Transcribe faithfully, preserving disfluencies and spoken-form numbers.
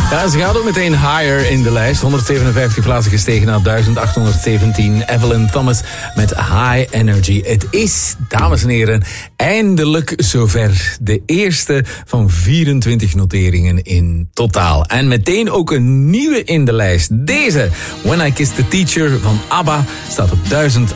Ja, ze gaat ook meteen higher in de lijst. honderdzevenenvijftig plaatsen gestegen naar duizend achthonderdzeventien. Evelyn Thomas met High Energy. Het is, dames en heren, eindelijk zover. De eerste van vierentwintig noteringen in totaal. En meteen ook een nieuwe in de lijst. Deze, When I Kissed the Teacher van ABBA, staat op duizend